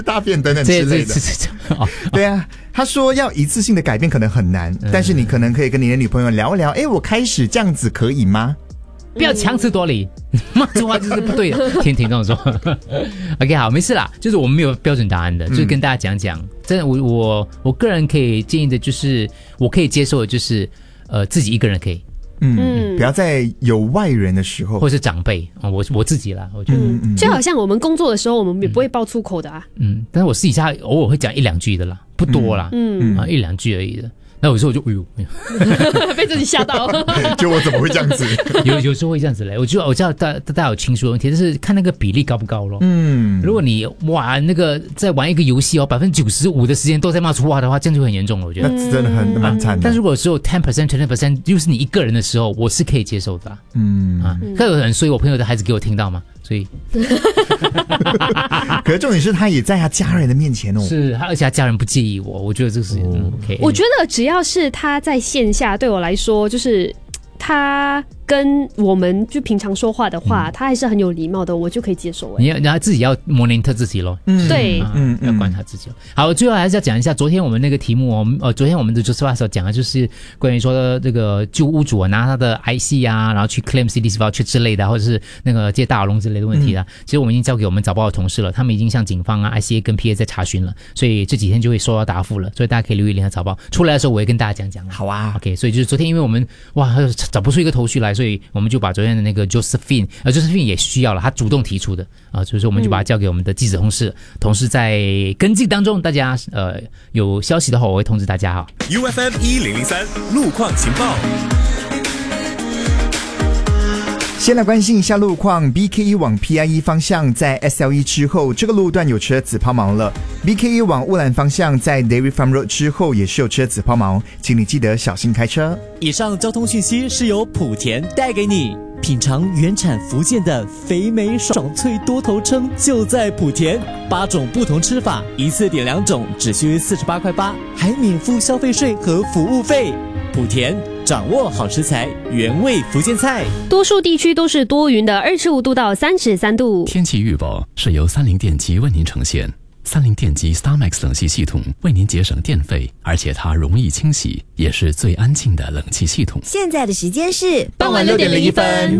大便等等之类的。对啊，他说要一次性的改变可能很难，但是你可能可以跟你的女朋友聊一聊，我开始这样子可以吗？ 不要强词夺理，这话就是不对的。听这种说，OK， 好，没事啦，就是我们没有标准答案的，就是跟大家讲讲。真的，我个人可以建议的就是，我可以接受的就是，自己一个人可以。 不要在有外人的时候， 或是长辈啊，我自己啦，我觉得， 就好像我们工作的时候，我们也不会爆粗口的啊。 但是我私底下偶尔会讲一两句的啦，不多啦，一两句而已的。那有时候我就被自己吓到， 就我怎么会这样子？ 有时候会这样子嘞。我知道大家有情绪的问题，但是看那个比例高不高咯。如果你那个在玩一个游戏95%的时间都在骂粗话的话，这样就很严重了。我觉得那真的蛮惨的。 但如果只有 10%、20%，就是你一个人的时候，我是可以接受的。可有很衰，我朋友的孩子给我听到嘛，所以。 可是重点是他也在他家人的面前哦， 是，而且他家人不介意我觉得这个是OK。 我觉得只要是他在线下，对我来说就是他跟我们就平常说话的话，他还是很有礼貌的，我就可以接受。 你要自己要 monitor 自己咯。 对， 要观察自己。好，最后还是要讲一下昨天我们那个题目昨天我们的 Joseph 讲的就是关于说这个旧屋主拿他的 IC 啊，然后去 claim CDC voucher 之类的，或者是那个借大耳窿之类的问题啦。其实我们已经交给我们早报的同事了，他们已经向警方啊、ICA 跟 PA 在查询了，所以这几天就会收到答复了。所以大家可以留意联合早报出来的时候，我会跟大家讲。 好啊 ，OK。所以就是昨天因为我们找不出一个头绪来，所以我们就把昨天的那个 Josephine 也需要了，他主动提出的所以说我们就把它交给我们的记者同事在跟进当中。大家有消息的话，我会通知大家哈。 UFM 1003路况情报。 先来关心一下路况 ，BK1 往 PIE 方向在 SLE 之后，这个路段有车子抛锚了。BK1 往乌兰方向在 Dairy Farm Road 之后也是有车子抛锚，请你记得小心开车。 以上交通讯息是由莆田带给你。品尝原产福建的肥美爽脆多头称就在莆田，8种不同吃法，一次点2种，只需48.8块，还免付消费税和服务费。莆田掌握好食材，原味福建菜。 多数地区都是多云的，25度到33度。 天气预报是由三菱电机为您呈现。三菱电机 StarMax 冷气系统为您节省电费，而且它容易清洗，也是最安静的冷气系统。 现在的时间是傍晚6点01分。